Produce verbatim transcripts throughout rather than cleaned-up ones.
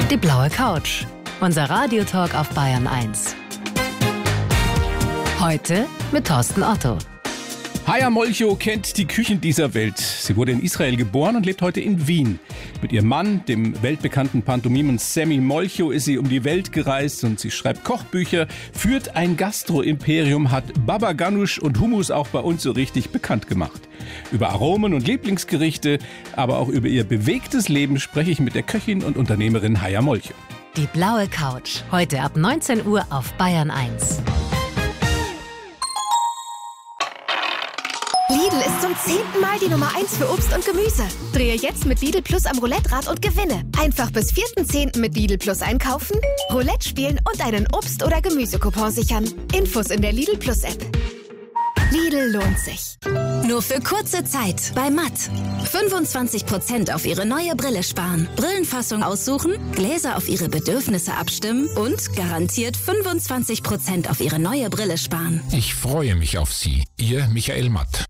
Die blaue Couch. Unser Radiotalk auf Bayern eins. Heute mit Thorsten Otto. Haya Molcho kennt die Küchen dieser Welt. Sie wurde in Israel geboren und lebt heute in Wien. Mit ihrem Mann, dem weltbekannten Pantomimen Sammy Molcho, ist sie um die Welt gereist und sie schreibt Kochbücher, führt ein Gastro-Imperium, hat Baba Ganoush und Hummus auch bei uns so richtig bekannt gemacht. Über Aromen und Lieblingsgerichte, aber auch über ihr bewegtes Leben spreche ich mit der Köchin und Unternehmerin Haya Molcho. Die blaue Couch. Heute ab neunzehn Uhr auf Bayern eins. Lidl ist zum zehnten Mal die Nummer eins für Obst und Gemüse. Drehe jetzt mit Lidl Plus am Roulette-Rad und gewinne. Einfach bis vierten zehnten mit Lidl Plus einkaufen, Roulette spielen und einen Obst- oder Gemüsecoupon sichern. Infos in der Lidl Plus App. Lidl lohnt sich. Nur für kurze Zeit bei Matt. fünfundzwanzig Prozent auf Ihre neue Brille sparen. Brillenfassung aussuchen, Gläser auf Ihre Bedürfnisse abstimmen und garantiert fünfundzwanzig Prozent auf Ihre neue Brille sparen. Ich freue mich auf Sie. Ihr Michael Matt.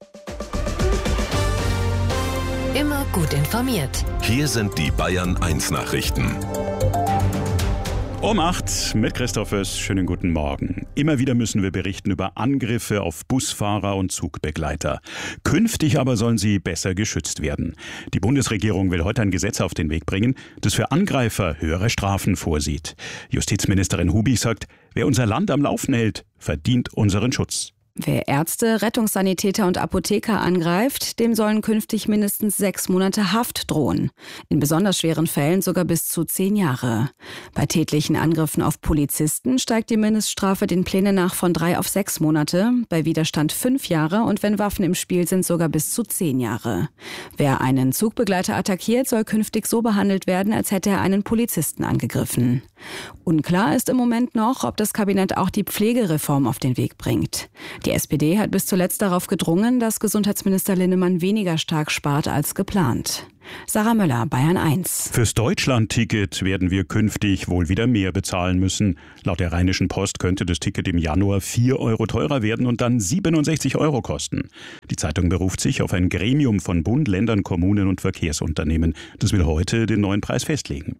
Immer gut informiert. Hier sind die Bayern eins Nachrichten. Um acht mit Christoph Föß. Schönen guten Morgen. Immer wieder müssen wir berichten über Angriffe auf Busfahrer und Zugbegleiter. Künftig aber sollen sie besser geschützt werden. Die Bundesregierung will heute ein Gesetz auf den Weg bringen, das für Angreifer höhere Strafen vorsieht. Justizministerin Hubich sagt, wer unser Land am Laufen hält, verdient unseren Schutz. Wer Ärzte, Rettungssanitäter und Apotheker angreift, dem sollen künftig mindestens sechs Monate Haft drohen. In besonders schweren Fällen sogar bis zu zehn Jahre. Bei tätlichen Angriffen auf Polizisten steigt die Mindeststrafe den Plänen nach von drei auf sechs Monate, bei Widerstand fünf Jahre und wenn Waffen im Spiel sind, sogar bis zu zehn Jahre. Wer einen Zugbegleiter attackiert, soll künftig so behandelt werden, als hätte er einen Polizisten angegriffen. Unklar ist im Moment noch, ob das Kabinett auch die Pflegereform auf den Weg bringt. Die S P D hat bis zuletzt darauf gedrungen, dass Gesundheitsminister Linnemann weniger stark spart als geplant. Sarah Möller, Bayern eins. Fürs Deutschland-Ticket werden wir künftig wohl wieder mehr bezahlen müssen. Laut der Rheinischen Post könnte das Ticket im Januar vier Euro teurer werden und dann siebenundsechzig Euro kosten. Die Zeitung beruft sich auf ein Gremium von Bund, Ländern, Kommunen und Verkehrsunternehmen. Das will heute den neuen Preis festlegen.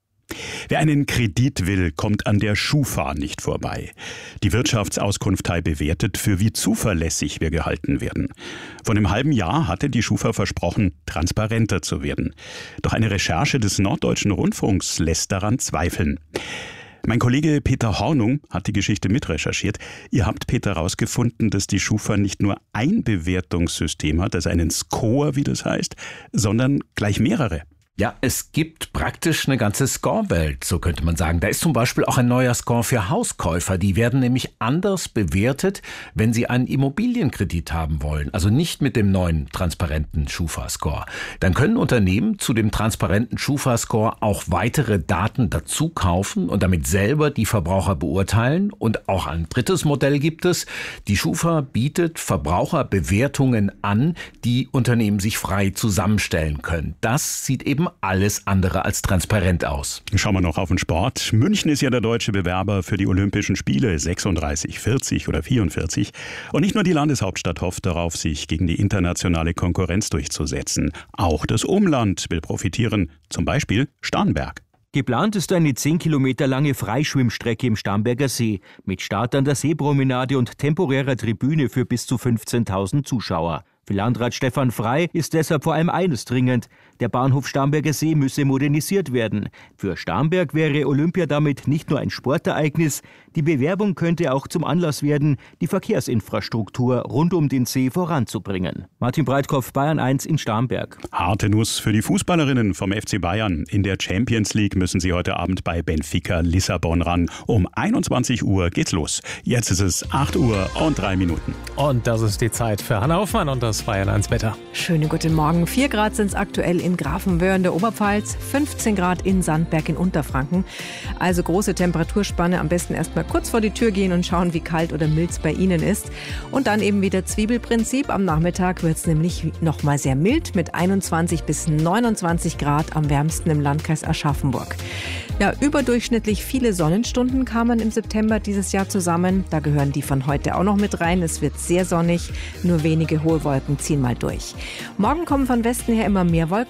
Wer einen Kredit will, kommt an der Schufa nicht vorbei. Die Wirtschaftsauskunftei bewertet, für wie zuverlässig wir gehalten werden. Vor einem halben Jahr hatte die Schufa versprochen, transparenter zu werden. Doch eine Recherche des Norddeutschen Rundfunks lässt daran zweifeln. Mein Kollege Peter Hornung hat die Geschichte mitrecherchiert. Ihr habt, Peter, herausgefunden, dass die Schufa nicht nur ein Bewertungssystem hat, also einen Score, wie das heißt, sondern gleich mehrere. Ja, es gibt praktisch eine ganze Score-Welt, so könnte man sagen. Da ist zum Beispiel auch ein neuer Score für Hauskäufer. Die werden nämlich anders bewertet, wenn sie einen Immobilienkredit haben wollen. Also nicht mit dem neuen transparenten Schufa-Score. Dann können Unternehmen zu dem transparenten Schufa-Score auch weitere Daten dazu kaufen und damit selber die Verbraucher beurteilen. Und auch ein drittes Modell gibt es. Die Schufa bietet Verbraucherbewertungen an, die Unternehmen sich frei zusammenstellen können. Das sieht eben alles andere als transparent aus. Schauen wir noch auf den Sport. München ist ja der deutsche Bewerber für die Olympischen Spiele, sechsunddreißig, vierzig oder vierundvierzig. Und nicht nur die Landeshauptstadt hofft darauf, sich gegen die internationale Konkurrenz durchzusetzen. Auch das Umland will profitieren, zum Beispiel Starnberg. Geplant ist eine zehn Kilometer lange Freischwimmstrecke im Starnberger See mit Start an der Seepromenade und temporärer Tribüne für bis zu fünfzehntausend Zuschauer. Für Landrat Stefan Frey ist deshalb vor allem eines dringend: Der Bahnhof Starnberger See müsse modernisiert werden. Für Starnberg wäre Olympia damit nicht nur ein Sportereignis, die Bewerbung könnte auch zum Anlass werden, die Verkehrsinfrastruktur rund um den See voranzubringen. Martin Breitkopf, Bayern eins in Starnberg. Harte Nuss für die Fußballerinnen vom F C Bayern. In der Champions League müssen sie heute Abend bei Benfica Lissabon ran. Um einundzwanzig Uhr geht's los. Jetzt ist es acht Uhr und drei Minuten. Und das ist die Zeit für Hanna Hoffmann und das Bayern eins Wetter. Schönen guten Morgen. vier Grad sind es aktuell in Grafenwöhr in der Oberpfalz, fünfzehn Grad in Sandberg in Unterfranken. Also große Temperaturspanne. Am besten erstmal kurz vor die Tür gehen und schauen, wie kalt oder mild es bei Ihnen ist. Und dann eben wieder Zwiebelprinzip. Am Nachmittag wird es nämlich nochmal sehr mild mit einundzwanzig bis neunundzwanzig Grad, am wärmsten im Landkreis Aschaffenburg. Ja, überdurchschnittlich viele Sonnenstunden kamen im September dieses Jahr zusammen. Da gehören die von heute auch noch mit rein. Es wird sehr sonnig, nur wenige hohe Wolken ziehen mal durch. Morgen kommen von Westen her immer mehr Wolken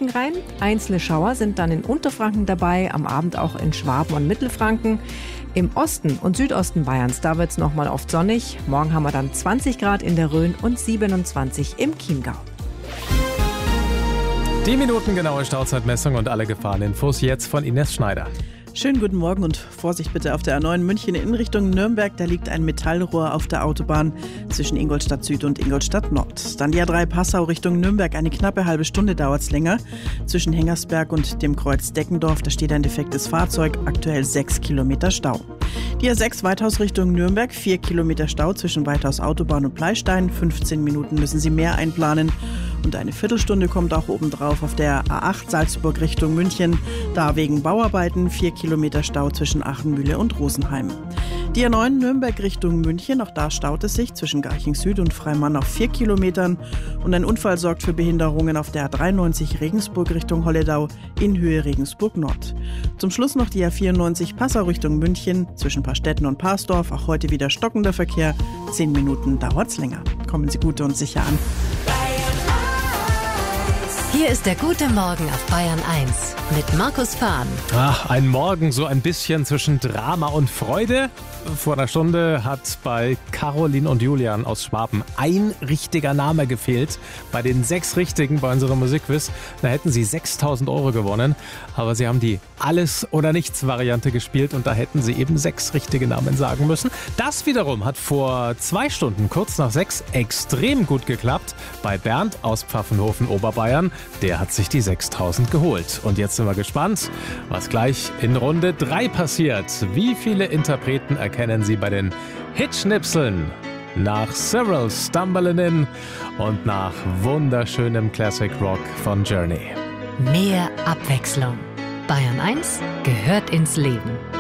Wolken rein. Einzelne Schauer sind dann in Unterfranken dabei, am Abend auch in Schwaben und Mittelfranken. Im Osten und Südosten Bayerns, da wird es nochmal oft sonnig. Morgen haben wir dann zwanzig Grad in der Rhön und siebenundzwanzig im Chiemgau. Die minutengenaue Stauzeitmessung und alle Gefahreninfos jetzt von Ines Schneider. Schönen guten Morgen und Vorsicht bitte auf der A neun München in Richtung Nürnberg. Da liegt ein Metallrohr auf der Autobahn zwischen Ingolstadt Süd und Ingolstadt Nord. Dann die A drei Passau Richtung Nürnberg. Eine knappe halbe Stunde dauert es länger. Zwischen Hengersberg und dem Kreuz Deckendorf, da steht ein defektes Fahrzeug. Aktuell sechs Kilometer Stau. Die A sechs Weithaus Richtung Nürnberg. vier Kilometer Stau zwischen Weithaus Autobahn und Pleistein. fünfzehn Minuten müssen Sie mehr einplanen. Und eine Viertelstunde kommt auch obendrauf auf der A acht Salzburg Richtung München. Da wegen Bauarbeiten vier Kilometer Stau zwischen Achenmühle und Rosenheim. Die A neun Nürnberg Richtung München, auch da staut es sich zwischen Garching Süd und Freimann auf vier Kilometern. Und ein Unfall sorgt für Behinderungen auf der A dreiundneunzig Regensburg Richtung Holledau in Höhe Regensburg Nord. Zum Schluss noch die A vierundneunzig Passau Richtung München zwischen Paarstetten und Parsdorf. Auch heute wieder stockender Verkehr. Zehn Minuten dauert's länger. Kommen Sie gut und sicher an. Hier ist der gute Morgen auf Bayern eins mit Markus Fahn. Ach, ein Morgen so ein bisschen zwischen Drama und Freude. Vor einer Stunde hat bei Caroline und Julian aus Schwaben ein richtiger Name gefehlt. Bei den sechs Richtigen bei unserem Musikquiz, da hätten sie sechstausend Euro gewonnen. Aber sie haben die Alles-oder-Nichts-Variante gespielt und da hätten sie eben sechs richtige Namen sagen müssen. Das wiederum hat vor zwei Stunden, kurz nach sechs, extrem gut geklappt bei Bernd aus Pfaffenhofen, Oberbayern. Der hat sich die sechstausend geholt. Und jetzt sind wir gespannt, was gleich in Runde drei passiert. Wie viele Interpreten erkennen Sie bei den Hitschnipseln nach Several Stumbling In und nach wunderschönem Classic Rock von Journey? Mehr Abwechslung. Bayern eins gehört ins Leben.